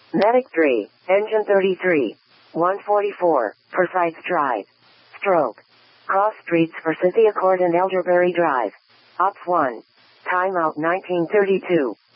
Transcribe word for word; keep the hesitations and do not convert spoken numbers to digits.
Medic three, Engine thirty-three, one forty-four, Precise Drive. Stroke. Cross streets for Cynthia Court and Elderberry Drive. Ops one. Timeout nineteen thirty-two.